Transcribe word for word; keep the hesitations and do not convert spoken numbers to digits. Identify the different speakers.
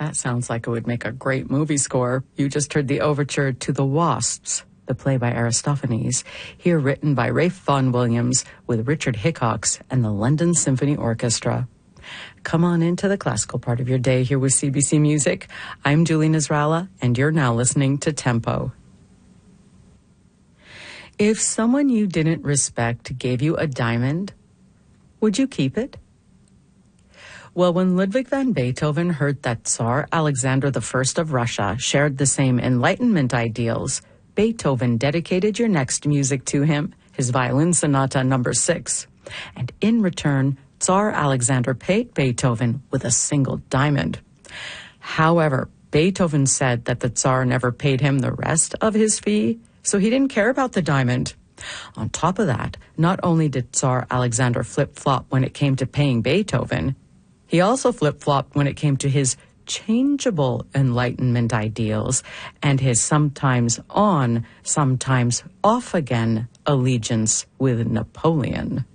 Speaker 1: That sounds like it would make a great movie score. You just heard the overture to The Wasps, the play by Aristophanes, here written by Ralph Vaughan Williams with Richard Hickox and the London Symphony Orchestra. Come on into the classical part of your day here with C B C Music. I'm Julie Nasrallah, and you're now listening to Tempo. If someone you didn't respect gave you a diamond, would you keep it? Well, when Ludwig van Beethoven heard that Tsar Alexander the First of Russia shared the same Enlightenment ideals, Beethoven dedicated your next music to him, his Violin Sonata number six. And in return, Tsar Alexander paid Beethoven with a single diamond. However, Beethoven said that the Tsar never paid him the rest of his fee, so he didn't care about the diamond. On top of that, not only did Tsar Alexander flip-flop when it came to paying Beethoven, he also flip-flopped when it came to his changeable Enlightenment ideals and his sometimes on, sometimes off again allegiance with Napoleon.